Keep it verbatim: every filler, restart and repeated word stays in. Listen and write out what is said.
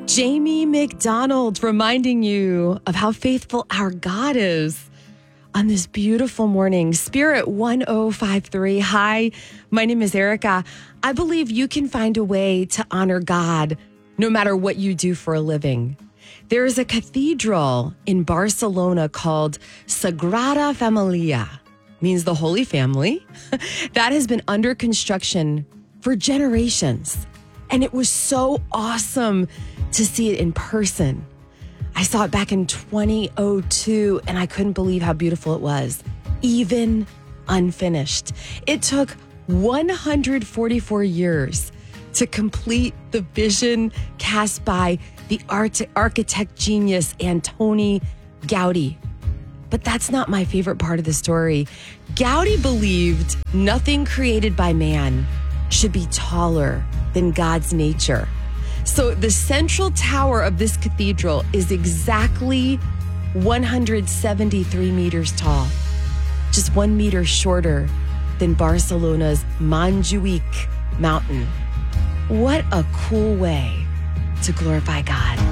Jamie McDonald reminding you of how faithful our God is on this beautiful morning. Spirit one oh five three. Hi, my name is Erica. I believe you can find a way to honor God no matter what you do for a living. There is a cathedral in Barcelona called Sagrada Familia, means the Holy Family, that has been under construction for generations. And it was so awesome to see it in person. I saw it back in twenty oh two, and I couldn't believe how beautiful it was, even unfinished. It took one hundred forty-four years to complete the vision cast by the art- architect genius Antoni Gaudi. But that's not my favorite part of the story. Gaudi believed nothing created by man should be taller than God's nature. So the central tower of this cathedral is exactly one hundred seventy-three meters tall, just one meter shorter than Barcelona's Montjuic mountain. What a cool way to glorify God.